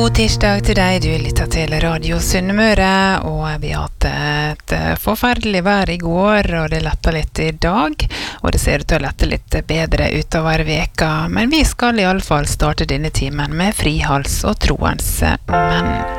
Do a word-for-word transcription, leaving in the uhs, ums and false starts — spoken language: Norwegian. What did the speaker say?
God tirsdag til deg, du lytter til Radio Sunnmøre, og vi har hatt et forferdelig vær i går, og det letter litt i dag, og det ser ut til å lette litt bedre utover veka, men vi skal i alle fall starte denne timen med frihals og troens menn.